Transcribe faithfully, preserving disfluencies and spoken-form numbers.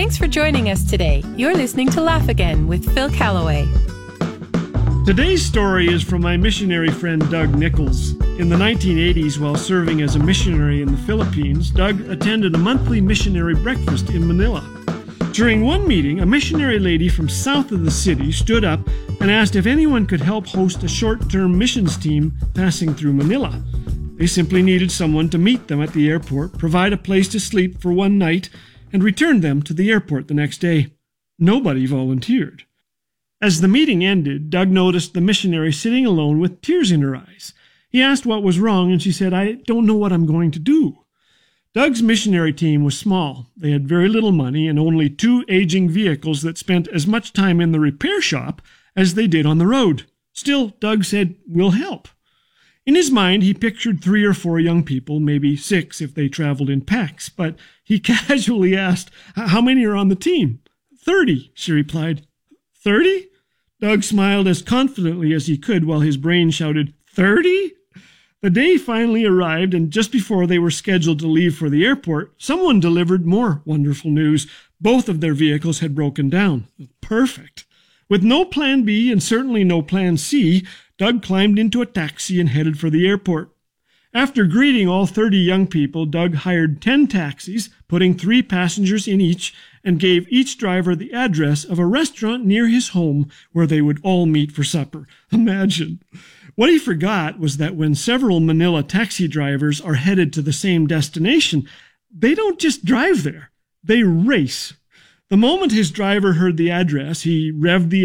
Thanks for joining us today. You're listening to Laugh Again with Phil Callaway. Today's story is from my missionary friend Doug Nichols. In the nineteen eighties, while serving as a missionary in the Philippines, Doug attended a monthly missionary breakfast in Manila. During one meeting, a missionary lady from south of the city stood up and asked if anyone could help host a short-term missions team passing through Manila. They simply needed someone to meet them at the airport, provide a place to sleep for one night, and return them to the airport the next day. Nobody volunteered. As the meeting ended, Doug noticed the missionary sitting alone with tears in her eyes. He asked what was wrong, and she said, "I don't know what I'm going to do." Doug's missionary team was small. They had very little money and only two aging vehicles that spent as much time in the repair shop as they did on the road. Still, Doug said, "We'll help." In his mind, he pictured three or four young people, maybe six if they traveled in packs, but he casually asked, "How many are on the team?" Thirty, she replied. Thirty? Doug smiled as confidently as he could while his brain shouted, Thirty? The day finally arrived, and just before they were scheduled to leave for the airport, someone delivered more wonderful news. Both of their vehicles had broken down. Perfect. With no plan B and certainly no plan C, Doug climbed into a taxi and headed for the airport. After greeting all thirty young people, Doug hired ten taxis, putting three passengers in each, and gave each driver the address of a restaurant near his home where they would all meet for supper. Imagine. What he forgot was that when several Manila taxi drivers are headed to the same destination, they don't just drive there, they race. The moment his driver heard the address, he revved the